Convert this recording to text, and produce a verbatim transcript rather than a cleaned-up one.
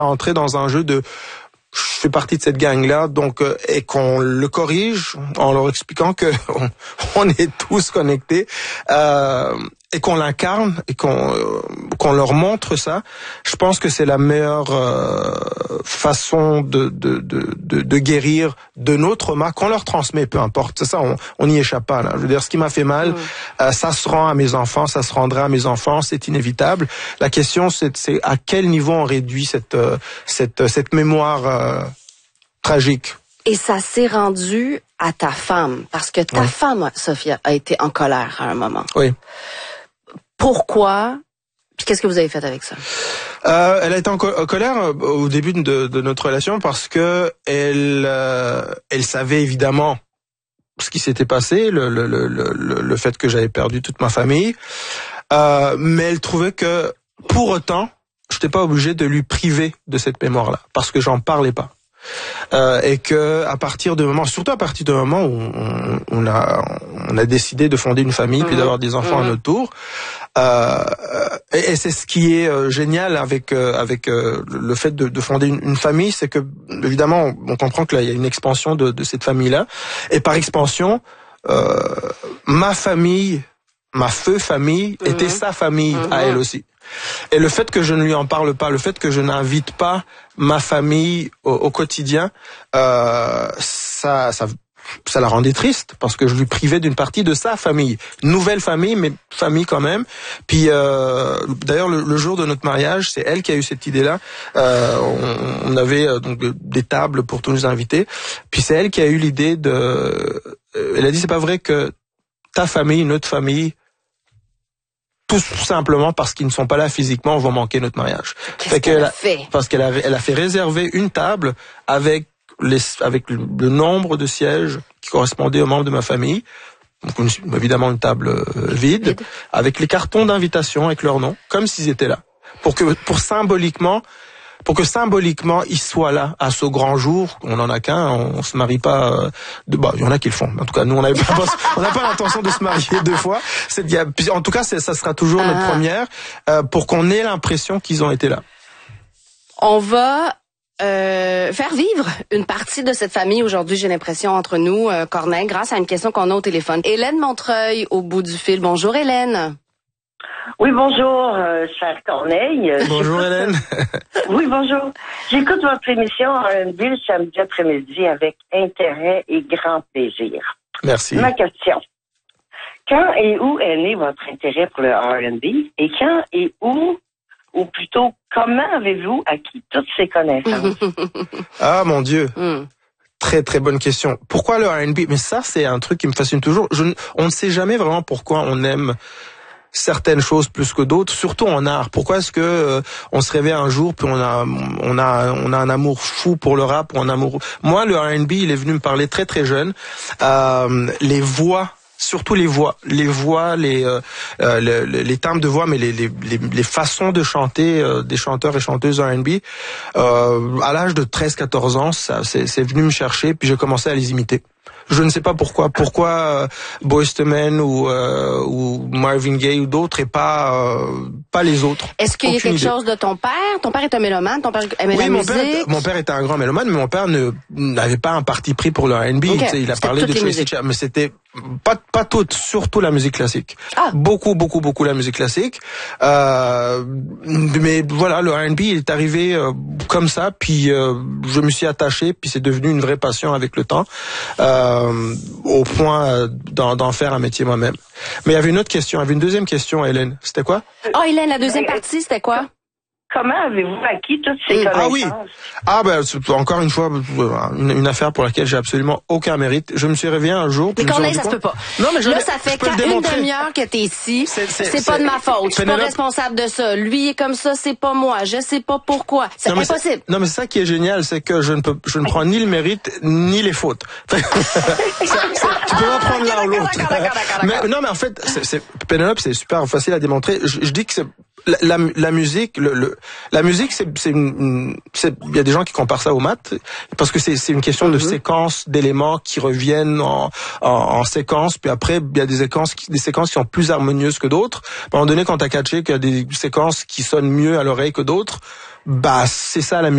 entrer dans un jeu de je fais partie de cette gang-là, donc euh, et qu'on le corrige en leur expliquant que on, on est tous connectés euh, et qu'on l'incarne et qu'on euh, qu'on leur montre ça. Je pense que c'est la meilleure euh, façon de de, de de de guérir de nos traumas qu'on leur transmet, peu importe. C'est ça, on on n'y échappe pas là. Je veux dire, ce qui m'a fait mal, mmh. euh, ça se rend à mes enfants, ça se rendra à mes enfants, c'est inévitable. La question, c'est c'est à quel niveau on réduit cette euh, cette cette mémoire euh, tragique. Et ça s'est rendu à ta femme, parce que ta oui. femme, Sophia, a été en colère à un moment. Oui. Pourquoi? Puis qu'est-ce que vous avez fait avec ça? Euh, elle a été en, co- en colère au début de, de notre relation parce que elle, euh, elle savait évidemment ce qui s'était passé, le, le, le, le, le fait que j'avais perdu toute ma famille, euh, mais elle trouvait que pour autant, je n'étais pas obligé de lui priver de cette mémoire-là parce que j'en parlais pas. Euh, et que à partir de moment, surtout à partir du moment où on, on a on a décidé de fonder une famille mmh. puis d'avoir des enfants mmh. à notre tour, euh, et, et c'est ce qui est euh, génial avec euh, avec euh, le fait de, de fonder une, une famille, c'est que évidemment on, on comprend que là il y a une expansion de, de cette famille-là, et par expansion, euh, ma famille, ma feu famille mmh. était sa famille mmh. à elle aussi. Et le fait que je ne lui en parle pas, le fait que je n'invite pas ma famille au, au quotidien, euh, ça, ça, ça la rendait triste parce que je lui privais d'une partie de sa famille, nouvelle famille, mais famille quand même. Puis euh, d'ailleurs le, le jour de notre mariage, c'est elle qui a eu cette idée-là. Euh, on, on avait euh, donc des tables pour tous nous invités. Puis c'est elle qui a eu l'idée de. Elle a dit c'est pas vrai que ta famille, notre famille, tout simplement parce qu'ils ne sont pas là physiquement, vont manquer notre mariage. Qu'est-ce fait qu'elle a fait? Parce qu'elle a, elle a fait réserver une table avec les, avec le, le nombre de sièges qui correspondait aux membres de ma famille. Donc une, évidemment une table euh, vide, vide, avec les cartons d'invitation avec leur nom, comme s'ils étaient là, pour que, pour symboliquement. Pour que symboliquement ils soient là à ce grand jour. On en a qu'un, on, on se marie pas. Euh, de, bah, il y en a qui le font. En tout cas, nous on n'a pas, on n'a pas l'intention de se marier deux fois. C'est, y a, en tout cas, c'est, ça sera toujours ah. notre première, euh, pour qu'on ait l'impression qu'ils ont été là. On va euh, faire vivre une partie de cette famille aujourd'hui. J'ai l'impression entre nous, euh, Corneille, grâce à une question qu'on a au téléphone. Hélène Montreuil au bout du fil. Bonjour Hélène. Oui, bonjour, euh, cher Corneille. Bonjour, Hélène. Oui, bonjour. J'écoute votre émission R and B le samedi après-midi avec intérêt et grand plaisir. Merci. Ma question. Quand et où est né votre intérêt pour le R and B? Et quand et où, ou plutôt, comment avez-vous acquis toutes ces connaissances? Ah, mon Dieu. Mm. Très, très bonne question. Pourquoi le R and B? Mais ça, c'est un truc qui me fascine toujours. Je, on ne sait jamais vraiment pourquoi on aime certaines choses plus que d'autres, surtout en art. Pourquoi est-ce que euh, on se réveille un jour puis on a on a on a un amour fou pour le rap ou un amour. Moi, le R and B, il est venu me parler très très jeune. Euh, les voix, surtout les voix, les voix, les euh, les, les timbres de voix, mais les les les, les façons de chanter euh, des chanteurs et chanteuses R and B. Euh, à l'âge de treize quatorze ans, ça c'est c'est venu me chercher, puis j'ai commencé à les imiter. Je ne sais pas pourquoi. Pourquoi euh, Boyz two Men ou, euh, ou Marvin Gaye ou d'autres et pas euh, pas les autres. Est-ce qu'il y a quelque idée. chose de ton père? Ton père est un mélomane? Ton père aimait oui, la mon musique? Père, mon père était un grand mélomane, mais mon père ne n'avait pas un parti pris pour le R and B. Okay. Il a c'était parlé de Tracy Chapman, mais c'était pas pas toutes, surtout la musique classique. Ah. Beaucoup, beaucoup, beaucoup la musique classique. Euh, mais voilà, le R and B il est arrivé euh, comme ça, puis euh, je me suis attaché, puis c'est devenu une vraie passion avec le temps. Euh, au point d'en, d'en faire un métier moi-même. Mais il y avait une autre question, il y avait une deuxième question, Hélène. C'était quoi? Oh, Hélène, la deuxième partie, c'était quoi? Comment avez-vous acquis toutes ces connaissances? Ah oui. Ah ben encore une fois une, une affaire pour laquelle j'ai absolument aucun mérite. Je me suis réveillé un jour. Mais Corneille, ça se peut pas. Non mais je là ça fait qu'à une demi-heure que t'es ici. C'est, c'est, c'est pas c'est, de ma faute. Je suis pas responsable de ça. Lui est comme ça, c'est pas moi. Je sais pas pourquoi. C'est non, impossible. C'est, non mais c'est ça qui est génial, c'est que je ne peux, je ne prends ni le mérite ni les fautes. ça, tu peux pas prendre l'un ou l'autre. Mais, non mais en fait, c'est, c'est, Pénélope, c'est super facile à démontrer. Je, je dis que c'est La, la, la musique, le, le, la musique, c'est, c'est une, c'est, il y a des gens qui comparent ça aux maths parce que c'est, c'est une question mm-hmm. de séquence d'éléments qui reviennent en, en, en séquence, puis après il y a des séquences, des séquences qui sont plus harmonieuses que d'autres. À un moment donné, quand t'as catché qu'il y a des séquences qui sonnent mieux à l'oreille que d'autres, bah c'est ça la musique.